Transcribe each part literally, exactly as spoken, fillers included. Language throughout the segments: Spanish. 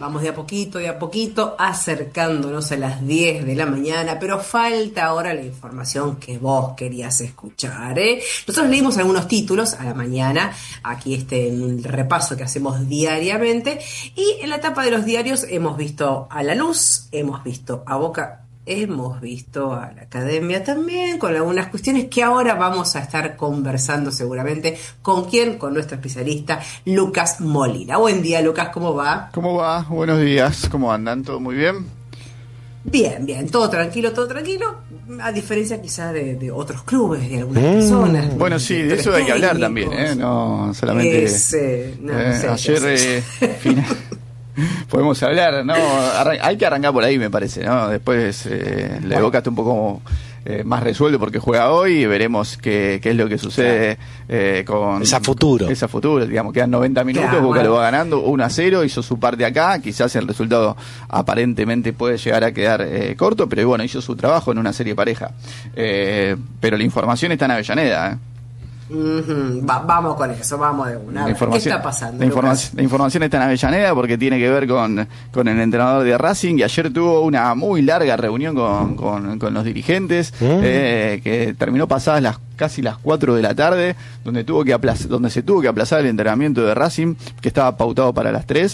Vamos de a poquito, de a poquito, acercándonos a las diez de la mañana, pero falta ahora la información que vos querías escuchar, ¿eh? Nosotros leímos algunos títulos a la mañana, aquí este en un repaso que hacemos diariamente, y en la etapa de los diarios hemos visto a La Luz, hemos visto a Boca, hemos visto a la Academia también, con algunas cuestiones que ahora vamos a estar conversando seguramente. ¿Con quién? Con nuestro especialista Lucas Molina. Buen día, Lucas, ¿cómo va? ¿Cómo va? Buenos días, ¿cómo andan? ¿Todo muy bien? Bien, bien, todo tranquilo, todo tranquilo, a diferencia quizás de, de otros clubes, de algunas mm. personas. Bueno, sí, de eso hay que hablar también, ¿eh? No solamente... Ese, no, eh, sé, ayer... Eh, final... Podemos hablar, ¿no? Arran- hay que arrancar por ahí, me parece, ¿no? Después eh, la de Boca está un poco eh, más resuelto porque juega hoy y veremos qué, qué es lo que sucede eh, con... Esa futuro. Esa futuro, digamos, quedan noventa minutos, claro, Boca bueno. lo va ganando uno a cero, hizo su parte acá, quizás el resultado aparentemente puede llegar a quedar eh, corto, pero bueno, hizo su trabajo en una serie pareja. Eh, pero la información está en Avellaneda, ¿eh? Uh-huh. Va, vamos con eso, vamos de una. ¿Qué está pasando? La, informa- la información está en Avellaneda porque tiene que ver con, con el entrenador de Racing, y ayer tuvo una muy larga reunión con, con, con los dirigentes, uh-huh. eh, que terminó pasadas las casi las cuatro de la tarde, donde tuvo que aplaz- donde se tuvo que aplazar el entrenamiento de Racing, que estaba pautado para las tres,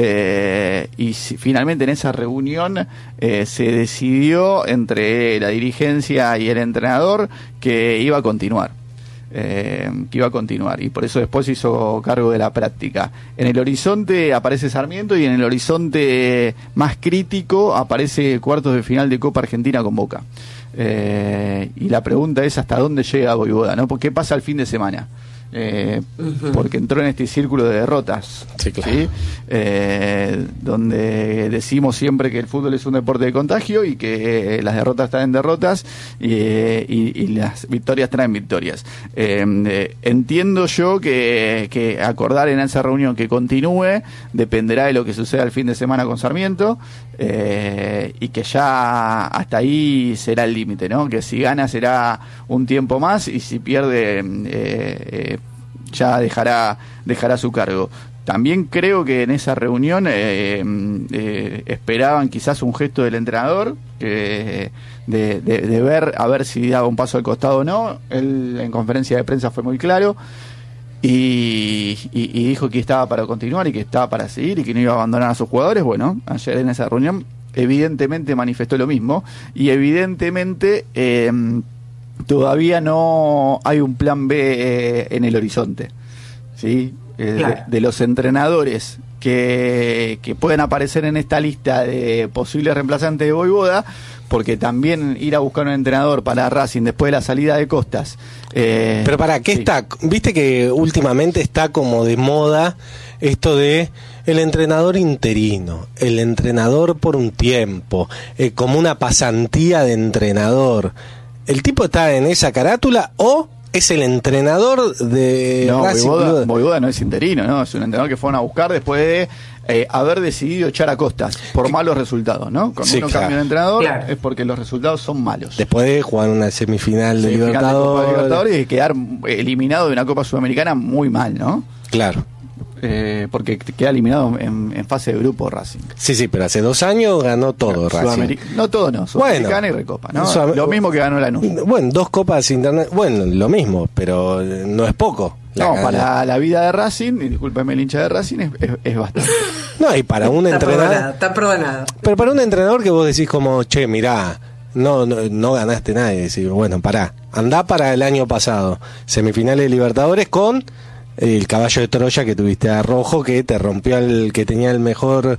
eh, y si, finalmente en esa reunión eh, se decidió entre la dirigencia y el entrenador que iba a continuar. Eh, que iba a continuar, y por eso después se hizo cargo de la práctica. En el horizonte aparece Sarmiento, y en el horizonte más crítico aparece cuartos de final de Copa Argentina con Boca. Eh, y la pregunta es hasta dónde llega Voivoda, ¿no? ¿Qué pasa el fin de semana? Eh, uh-huh. Porque entró en este círculo de derrotas, sí, claro. ¿sí? Eh, donde decimos siempre que el fútbol es un deporte de contagio y que eh, las derrotas traen derrotas y, eh, y, y las victorias traen victorias. Eh, eh, entiendo yo que, que acordar en esa reunión que continúe dependerá de lo que suceda el fin de semana con Sarmiento, eh, y que ya hasta ahí será el límite, ¿no? Que si gana será un tiempo más, y si pierde eh, eh, ya dejará dejará su cargo. También creo que en esa reunión eh, eh, esperaban quizás un gesto del entrenador, que de, de, de ver a ver si daba un paso al costado o no. Él en conferencia de prensa fue muy claro y, y, y dijo que estaba para continuar y que estaba para seguir y que no iba a abandonar a sus jugadores. Bueno, ayer en esa reunión evidentemente manifestó lo mismo, y evidentemente eh, todavía no hay un plan B eh, en el horizonte, ¿sí? Eh, claro. de, de los entrenadores que, que pueden aparecer en esta lista de posibles reemplazantes de Voivoda, porque también ir a buscar un entrenador para Racing después de la salida de Costas. Eh, Pero para, ¿qué sí. está? Viste que últimamente está como de moda esto de el entrenador interino, el entrenador por un tiempo, eh, como una pasantía de entrenador. ¿El tipo está en esa carátula o es el entrenador de no, Racing? Voivoda, Voivoda no es interino, ¿no? Es un entrenador que fueron a buscar después de eh, haber decidido echar a Costas por malos resultados, ¿no? Cuando sí, uno claro. cambia de entrenador Claro. es porque los resultados son malos. Después de jugar una semifinal de Semifinal Libertadores. de Copa Libertadores y quedar eliminado de una Copa Sudamericana muy mal, ¿no? Claro. Eh, porque queda eliminado en, en fase de grupo Racing. Sí, sí, pero hace dos años ganó todo Racing. Sudameric- no todo, no. Sudamericana Bueno, y Recopa, ¿no? Sudam- Lo mismo que ganó Lanús. Bueno, dos copas internas, bueno, lo mismo, pero no es poco. La No, gana. para la vida de Racing, y discúlpeme el hincha de Racing, es, es, es bastante. No, y para un está entrenador. Perdonado, está perdonado. Pero para un entrenador que vos decís como, che, mirá, no, no, no ganaste nada, y decís, bueno, pará, andá para el año pasado, semifinales de Libertadores con el caballo de Troya que tuviste a Rojo, que te rompió el que tenía el mejor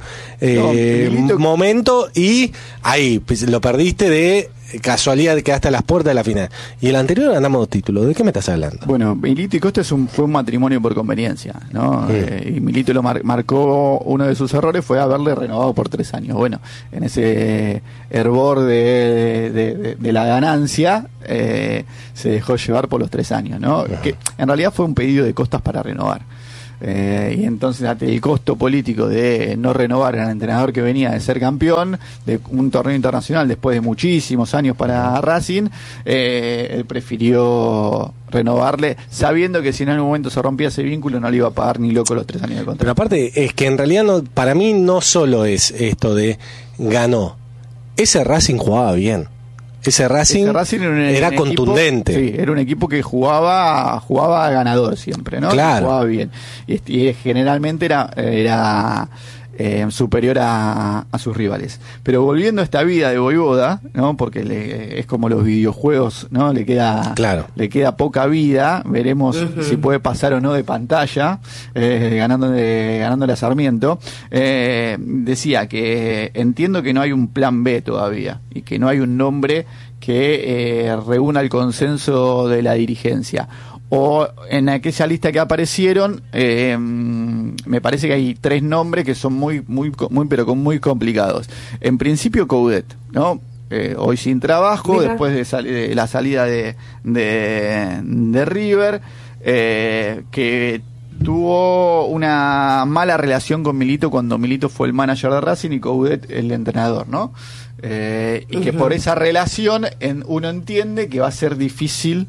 eh, no, Milito... momento, y ahí pues, lo perdiste de casualidad, que hasta las puertas de la final. Y el anterior ganamos dos títulos. ¿De qué me estás hablando? Bueno, Milito y Costa es un, fue un matrimonio por conveniencia, ¿no? Sí. Eh, y Milito lo mar, marcó, uno de sus errores fue haberle renovado por tres años. Bueno, en ese hervor de, de, de, de la ganancia, eh, se dejó llevar por los tres años, ¿no? Uh-huh. Que en realidad fue un pedido de Costas para renovar. Eh, y entonces ante el costo político de no renovar al entrenador que venía de ser campeón de un torneo internacional después de muchísimos años para Racing, eh, él prefirió renovarle, sabiendo que si en algún momento se rompía ese vínculo no le iba a pagar ni loco los tres años de contrato. Pero aparte es que en realidad no, para mí no solo es esto de ganó, ese Racing jugaba bien. Ese Racing, Ese Racing era, un, era un contundente. Equipo, sí, era un equipo que jugaba jugaba ganador siempre, ¿no? Claro. Jugaba bien. Y, y generalmente era era eh, superior a, a sus rivales. Pero volviendo a esta vida de Vojvoda, ¿no? Porque le, es como los videojuegos, ¿no? Le queda claro. le queda poca vida. Veremos uh-huh. si puede pasar o no de pantalla, eh, ganándole, ganándole a Sarmiento. Eh, decía que entiendo que no hay un plan B todavía y que no hay un nombre que eh, reúna el consenso de la dirigencia. O en aquella lista que aparecieron, eh, me parece que hay tres nombres que son muy, muy, muy, pero muy complicados. En principio, Coudet, ¿no? Eh, hoy sin trabajo, Mira. después de, sal- de la salida de, de, de River, eh, que tuvo una mala relación con Milito cuando Milito fue el manager de Racing y Coudet el entrenador, ¿no? Eh, y uh-huh. que por esa relación en, uno entiende que va a ser difícil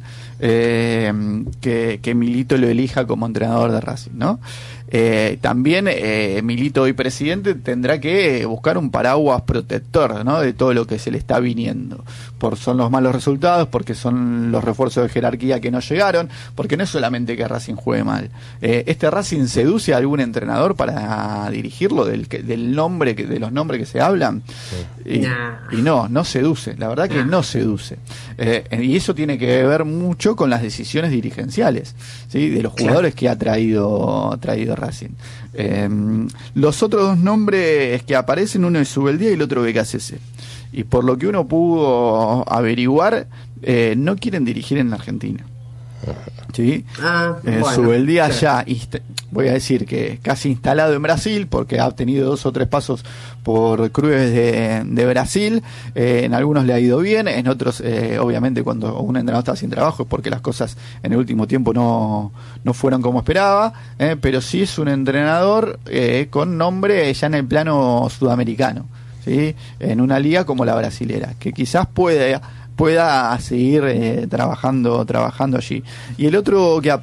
eh, que, que Milito lo elija como entrenador de Racing, ¿no? Eh, también eh, Milito, hoy presidente, tendrá que buscar un paraguas protector, ¿no? De todo lo que se le está viniendo. Por son los malos resultados, porque son los refuerzos de jerarquía que no llegaron, porque no es solamente que Racing juegue mal. Eh, este Racing seduce a algún entrenador para dirigirlo del, del nombre que, de los nombres que se hablan. Sí. Y, nah. y no, no seduce. La verdad que nah. no seduce. Eh, y eso tiene que ver mucho con las decisiones dirigenciales, ¿sí? De los jugadores claro. que ha traído, traído Racing. Eh, los otros dos nombres que aparecen, uno es Subeldía y el otro B K C C. Y por lo que uno pudo averiguar, eh, no quieren dirigir en la Argentina. ¿Sí? Ah, eh, bueno, Subeldía sí. ya, inst- voy a decir que casi instalado en Brasil, porque ha tenido dos o tres pasos por clubes de, de Brasil. Eh, en algunos le ha ido bien, en otros, eh, obviamente, cuando un entrenador está sin trabajo es porque las cosas en el último tiempo no, no fueron como esperaba. Eh, pero sí es un entrenador eh, con nombre ya en el plano sudamericano, ¿sí? En una liga como la brasilera, que quizás puede. pueda seguir eh, trabajando trabajando allí. Y el otro que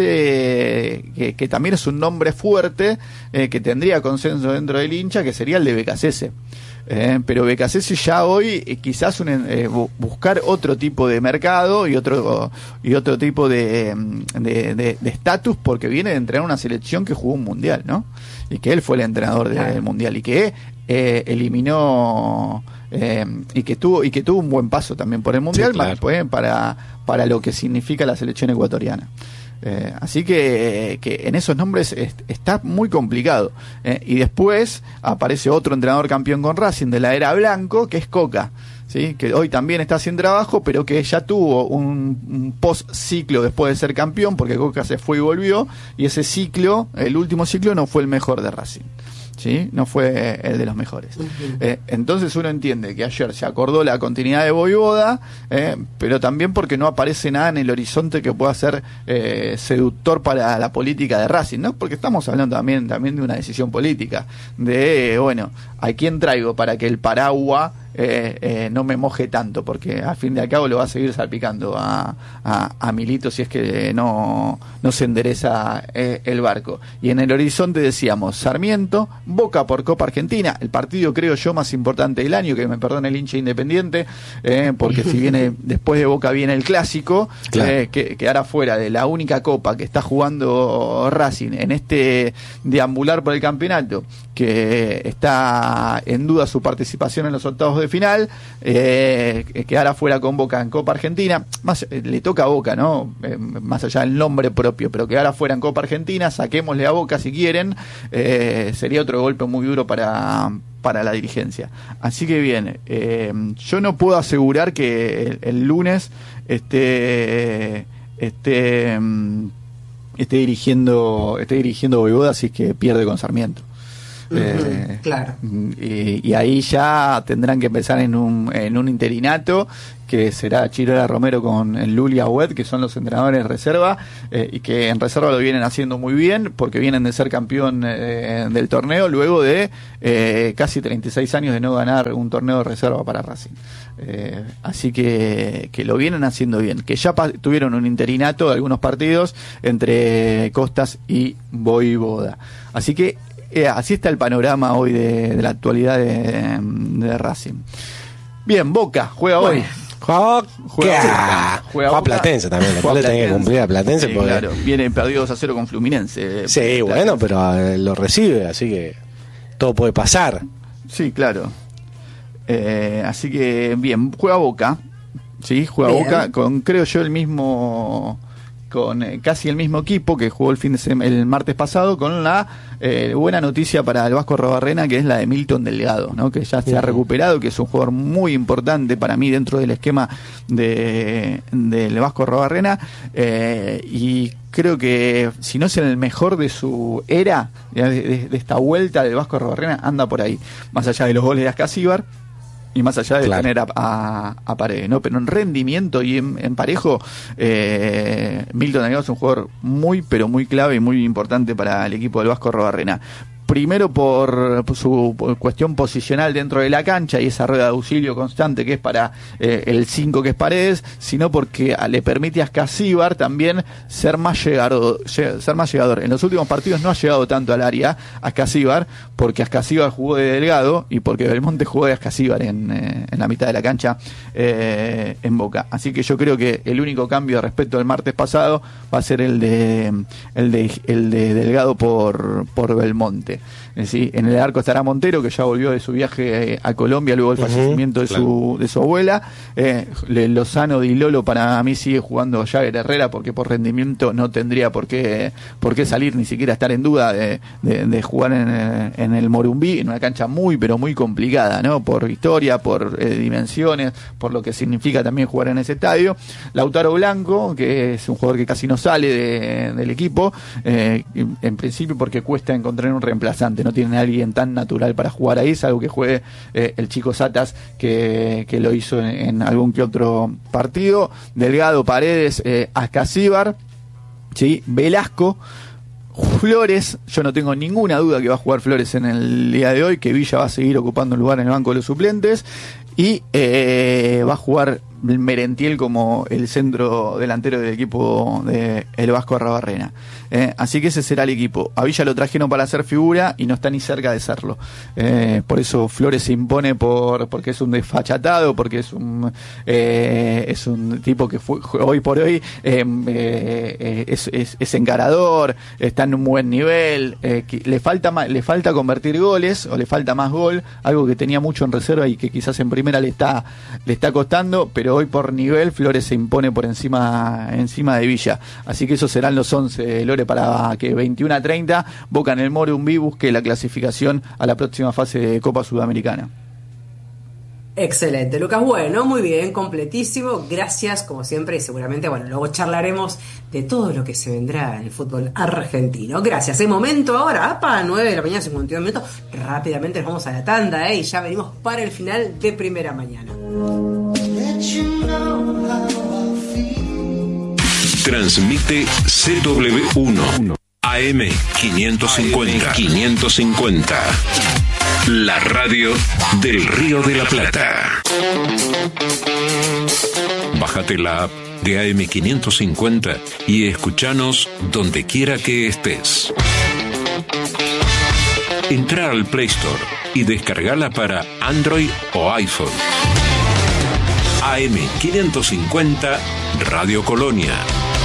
aparece, que, que también es un nombre fuerte, eh, que tendría consenso dentro del hincha, que sería el de B K C C. Eh, pero B K C C ya hoy eh, quizás un, eh, buscar otro tipo de mercado y otro y otro tipo de de estatus, porque viene de entrenar una selección que jugó un mundial, ¿no? Y que él fue el entrenador del claro. mundial y que eh, eliminó eh, y que tuvo y que tuvo un buen paso también por el mundial, sí, claro. más pues, para para lo que significa la selección ecuatoriana. Eh, así que, que en esos nombres est- está muy complicado. Eh, y después aparece otro entrenador campeón con Racing de la era Blanco, que es Coca, ¿sí? Que hoy también está sin trabajo, pero que ya tuvo un, un post-ciclo después de ser campeón, porque Coca se fue y volvió, y ese ciclo, el último ciclo, no fue el mejor de Racing. ¿Sí? No fue el de los mejores. Uh-huh. Eh, entonces uno entiende que ayer se acordó la continuidad de Vojvoda, eh, pero también porque no aparece nada en el horizonte que pueda ser eh, seductor para la política de Racing, ¿no? Porque estamos hablando también, también de una decisión política, de, bueno, ¿a quién traigo para que el paraguas Eh, eh, no me moje tanto? Porque al fin de al cabo lo va a seguir salpicando a, a, a Milito si es que no, no se endereza eh, el barco. Y en el horizonte decíamos Sarmiento, Boca por Copa Argentina, el partido creo yo más importante del año, que me perdone el hincha Independiente, eh, porque si viene después de Boca viene el clásico, claro. eh, que quedará fuera de la única copa que está jugando Racing en este deambular por el campeonato, que está en duda su participación en los octavos de final, eh, quedar afuera con Boca en Copa Argentina, más eh, le toca a Boca, ¿no? Eh, más allá del nombre propio, pero quedar afuera en Copa Argentina, saquémosle a Boca si quieren, eh, sería otro golpe muy duro para, para la dirigencia. Así que bien, eh, yo no puedo asegurar que el, el lunes esté, esté, esté dirigiendo, esté dirigiendo Vojvoda si es que pierde con Sarmiento. Uh-huh, eh, claro. Y, y ahí ya tendrán que empezar en un, en un interinato, que será Chirola Romero con el Luli Agüed, que son los entrenadores de reserva, eh, y que en reserva lo vienen haciendo muy bien, porque vienen de ser campeón eh, del torneo, luego de eh, casi treinta y seis años de no ganar un torneo de reserva para Racing. Eh, así que, que lo vienen haciendo bien, que ya pa- tuvieron un interinato de algunos partidos entre Costas y Voivoda. Así que eh, así está el panorama hoy de, de la actualidad de, de Racing. Bien, Boca juega Bueno. hoy. Juega, Juega, juega Boca. Platense también, después Juega le tenía que cumplir a Platense. Sí, porque... claro, viene perdido dos a cero con Fluminense. Sí, Platense. bueno, pero eh, lo recibe, así que todo puede pasar. Sí, claro. Eh, así que, bien, juega Boca. Sí, juega Bien. Boca con, creo yo, el mismo... con eh, casi el mismo equipo que jugó el fin de sem- el martes pasado, con la eh, buena noticia para el Vasco Arrobarrena, que es la de Milton Delgado, ¿no? Que ya se ha recuperado, que es un jugador muy importante para mí dentro del esquema de del Vasco Arrobarrena, eh, y creo que si no es el mejor de su era, de, de- de esta vuelta del Vasco Arrobarrena, anda por ahí, más allá de los goles de Ascasíbar y más allá de Claro. tener a, a, a Paredes, ¿no? Pero en rendimiento y en, en parejo, eh, Milton Delgado es un jugador muy, pero muy clave y muy importante para el equipo del Vasco Arrobarrena. Primero por, por su por cuestión posicional dentro de la cancha y esa rueda de auxilio constante que es para eh, el cinco que es Paredes, sino porque le permite a Ascasíbar también ser más llegador, ser más llegador. En los últimos partidos no ha llegado tanto al área Ascasíbar, porque Ascasíbar jugó de Delgado y porque Belmonte jugó de Ascasíbar en, eh, en la mitad de la cancha eh, en Boca. Así que yo creo que el único cambio respecto al martes pasado va a ser el de el de, el de Delgado por, por Belmonte. Eh, sí, en el arco estará Montero, que ya volvió de su viaje eh, a Colombia luego del Ujú, fallecimiento de, claro. su, de su abuela. Eh, Le- Lozano Di Lolo para mí sigue jugando Jagger Herrera, porque por rendimiento no tendría por qué, por qué salir, ni siquiera estar en duda de, de, de jugar en, eh, en el Morumbí, en una cancha muy pero muy complicada, ¿no? Por historia, por eh, dimensiones, por lo que significa también jugar en ese estadio. Lautaro Blanco, que es un jugador que casi no sale de- del equipo, eh, en principio porque cuesta encontrar un reemplazante, no tienen a alguien tan natural para jugar ahí, salvo que juegue eh, el chico Satas, que, que lo hizo en, en algún que otro partido. Delgado, Paredes, eh, Ascasíbar, ¿sí? Velasco, Flores. Yo no tengo ninguna duda que va a jugar Flores en el día de hoy, que Villa va a seguir ocupando el lugar en el banco de los suplentes, y eh, va a jugar Merentiel como el centro delantero del equipo de el Vasco Arrobarrena. Eh, así que ese será el equipo. A Villa lo trajeron para hacer figura y no está ni cerca de serlo. Eh, por eso Flores se impone por porque es un desfachatado, porque es un eh, es un tipo que fue, hoy por hoy eh, eh, es, es, es encarador, está en un buen nivel, eh, que le falta más, le falta convertir goles o le falta más gol, algo que tenía mucho en reserva y que quizás en primera le está le está costando, pero hoy por nivel Flores se impone por encima encima de Villa. Así que esos serán los once, Lore, para que veintiuno a treinta Boca en el Morumbí busque la clasificación a la próxima fase de Copa Sudamericana. Excelente, Lucas. Bueno, muy bien, completísimo. Gracias, como siempre, y seguramente, bueno, luego charlaremos de todo lo que se vendrá en el fútbol argentino. Gracias. Es momento ahora, apa, nueve de la mañana, cincuenta y un minutos. Rápidamente nos vamos a la tanda, ¿eh? Y ya venimos para el final de Primera Mañana. Transmite C W uno A M quinientos cincuenta. quinientos cincuenta. La radio del Río de la Plata. Bájate la app de A M quinientos cincuenta y escuchanos donde quiera que estés. Entra al Play Store y descargala para Android o iPhone. A M quinientos cincuenta Radio Colonia.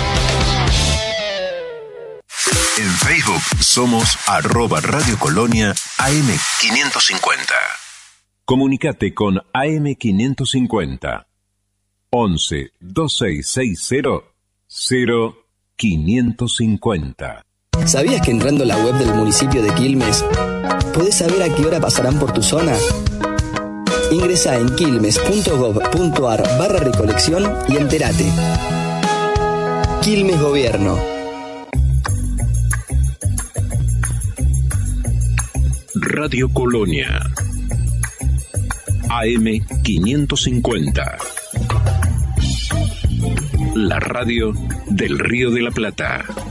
En Facebook somos arroba Radio Colonia A M quinientos cincuenta. Comunicate con A M quinientos cincuenta. once, veintiséis sesenta, cero quinientos cincuenta. ¿Sabías que entrando a la web del municipio de Quilmes podés saber a qué hora pasarán por tu zona? Ingresa en quilmes.gov.ar barra recolección y entérate. Quilmes Gobierno. Radio Colonia. A M quinientos cincuenta. La radio del Río de la Plata.